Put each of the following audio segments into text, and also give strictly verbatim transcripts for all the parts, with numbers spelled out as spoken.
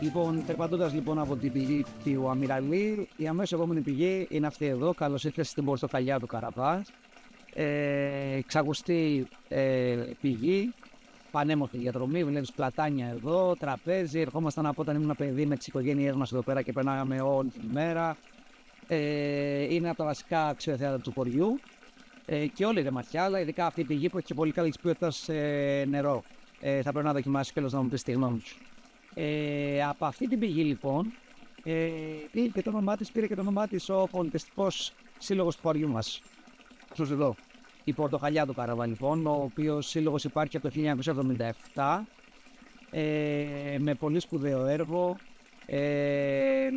Λοιπόν, περπατώντας λοιπόν από την πηγή του Αμυραλή, η αμέσως επόμενη πηγή είναι αυτή εδώ. Καλώς ήρθες στην πορτοκαλιά του Καραβάς. Ε, ξακουστή ε, πηγή, πανέμορφη διαδρομή. Βλέπεις πλατάνια εδώ, τραπέζι. Ερχόμασταν από όταν ήμουν παιδί με τις οικογένειές μας εδώ πέρα και περνάγαμε όλη την ημέρα. Ε, είναι από τα βασικά αξιοθέατα του χωριού. Ε, και όλη η Ρεμαρχιά, αλλά ειδικά αυτή η πηγή που έχει και πολύ καλή ποιότητα ε, νερό. Ε, θα πρέπει να δοκιμάσεις και να μου πεις τη γνώμη σου. Ε, από αυτή την πηγή λοιπόν ε, πήρε και το όνομά της, πήρε και το όνομά της ο πολιτιστικός σύλλογος του χωριού μας. Αυτός εδώ, η Πορτοκαλιά του Καραβά λοιπόν, ο οποίος σύλλογος υπάρχει από το χίλια εννιακόσια εβδομήντα επτά ε, με πολύ σπουδαίο έργο, ε,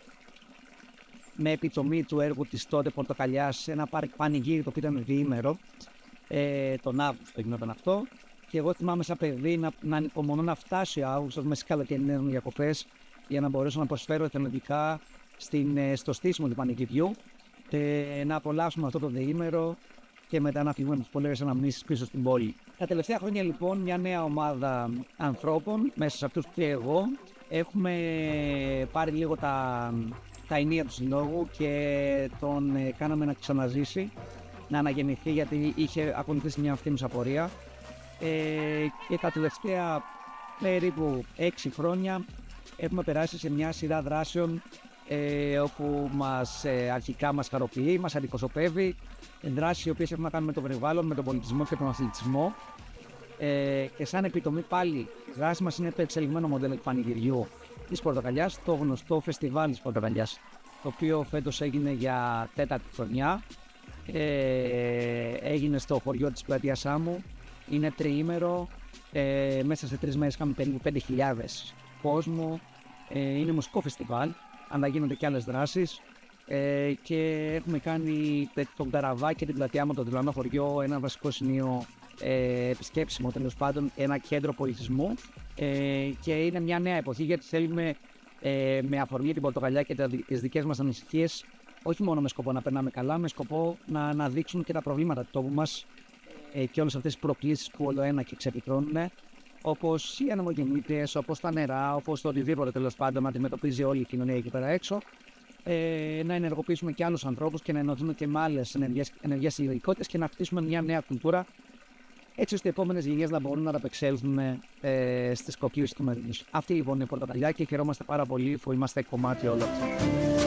με επιτομή του έργου της τότε Πορτοκαλιάς σε ένα πανηγύρι το οποίο ήταν διήμερο, ε, τον Αύγουστο γινόταν αυτό. Και εγώ θυμάμαι σαν παιδί να, να ανυπομονώ να φτάσει ο Αύγουστος μέσα στις καλοκαιρινές μου διακοπές για να μπορέσω να προσφέρω εθελοντικά στο στήσιμο του πανηγυριού και να απολαύσουμε αυτό το διήμερο και μετά να φύγουμε με τις πολλές αναμνήσεις πίσω στην πόλη. Τα τελευταία χρόνια λοιπόν μια νέα ομάδα ανθρώπων, μέσα σε αυτούς και εγώ, έχουμε πάρει λίγο τα, τα ενία του συλλόγου και τον ε, κάναμε να ξαναζήσει, να αναγεννηθεί γιατί είχε ακολουθήσει μια ευθύνουσα πορεία. Ε, και τα τελευταία περίπου έξι χρόνια έχουμε περάσει σε μια σειρά δράσεων ε, όπου μας, ε, αρχικά μας χαροποιεί, μας αντιπροσωπεύει, δράσεις οι οποίες έχουν να κάνουν με το περιβάλλον, με τον πολιτισμό και τον αθλητισμό ε, και σαν επιτομή πάλι η δράση μας είναι το εξελιγμένο μοντέλο του πανηγυριού της Πορτοκαλιάς, το γνωστό φεστιβάλ της Πορτοκαλιάς, το οποίο φέτος έγινε για τέταρτη χρονιά, ε, έγινε στο χωριό της πλατείας Σάμου. Είναι τριήμερο, ε, μέσα σε τρεις μέρες είχαμε περίπου πέντε χιλιάδες κόσμο, ε, είναι μουσικό φεστιβάλ, αναγίνονται και άλλες δράσεις ε, και έχουμε κάνει τον Καραβά και την πλατεία μου, το διπλανό χωριό, ένα βασικό σημείο ε, επισκέψιμο τέλος πάντων, ένα κέντρο πολιτισμού ε, και είναι μια νέα εποχή γιατί θέλουμε ε, με αφορμή την Πορτοκαλιά και τις δικές μας ανησυχίες, όχι μόνο με σκοπό να περνάμε καλά, με σκοπό να αναδείξουμε και τα προβλήματα του τόπου μας και όλες αυτές τις προκλήσεις που όλο ένα και ξεπικρώνουν, όπως οι ανεμογεννήτριες, όπως τα νερά, όπως το οτιδήποτε τέλος πάντων να αντιμετωπίζει όλη η κοινωνία εκεί πέρα έξω, ε, να ενεργοποιήσουμε και άλλους ανθρώπους και να ενωθούμε και με άλλες ενεργές συλλογικότητες και να χτίσουμε μια νέα κουλτούρα, έτσι ώστε οι επόμενες γενιές να μπορούν να ανταπεξέλθουν ε, στις κοπλίες του μέλλοντος. Αυτή λοιπόν είναι η Πορτοκαλιά και χαιρόμαστε πάρα πολύ που είμαστε κομμάτι όλων.